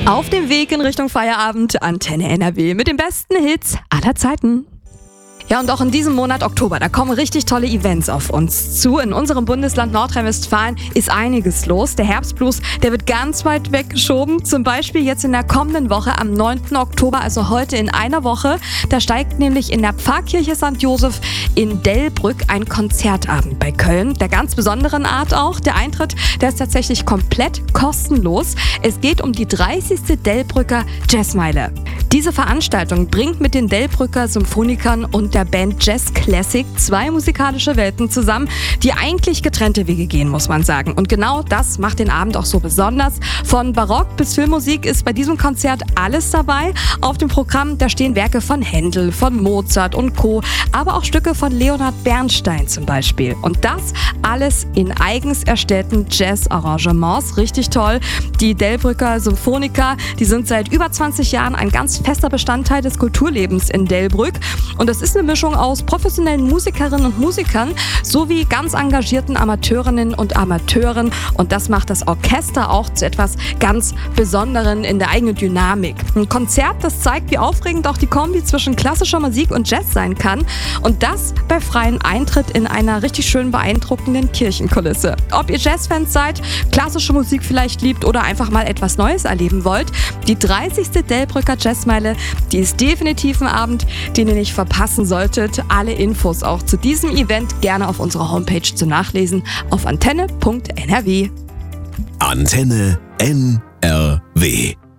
Auf dem Weg in Richtung Feierabend, Antenne NRW mit den besten Hits aller Zeiten. Ja, und auch in diesem Monat Oktober, da kommen richtig tolle Events auf uns zu. In unserem Bundesland Nordrhein-Westfalen ist einiges los. Der Herbstblues, der wird ganz weit weggeschoben. Zum Beispiel jetzt in der kommenden Woche am 9. Oktober, also heute in einer Woche. Da steigt nämlich in der Pfarrkirche St. Joseph in Delbrück ein Konzertabend bei Köln. Der ganz besonderen Art auch. Der Eintritt, der ist tatsächlich komplett kostenlos. Es geht um die 30. Delbrücker Jazzmeile. Diese Veranstaltung bringt mit den Delbrücker Symphonikern und der Band Jazz Classic zwei musikalische Welten zusammen, die eigentlich getrennte Wege gehen, muss man sagen. Und genau das macht den Abend auch so besonders. Von Barock bis Filmmusik ist bei diesem Konzert alles dabei. Auf dem Programm, da stehen Werke von Händel, von Mozart und Co., aber auch Stücke von Leonard Bernstein zum Beispiel. Und das alles in eigens erstellten Jazz-Arrangements. Richtig toll. Die Delbrücker Symphoniker, die sind seit über 20 Jahren ein ganz fester Bestandteil des Kulturlebens in Delbrück. Und das ist eine Mischung aus professionellen Musikerinnen und Musikern sowie ganz engagierten Amateurinnen und Amateuren. Und das macht das Orchester auch zu etwas ganz Besonderen in der eigenen Dynamik. Ein Konzert, das zeigt, wie aufregend auch die Kombi zwischen klassischer Musik und Jazz sein kann. Und das bei freiem Eintritt in einer richtig schön beeindruckenden Kirchenkulisse. Ob ihr Jazzfans seid, klassische Musik vielleicht liebt oder einfach mal etwas Neues erleben wollt, die 30. Delbrücker Jazzmeile, die ist definitiv ein Abend, den ihr nicht verpassen solltet. Alle Infos auch zu diesem Event gerne auf unserer Homepage zu nachlesen auf antenne.nrw. Antenne NRW.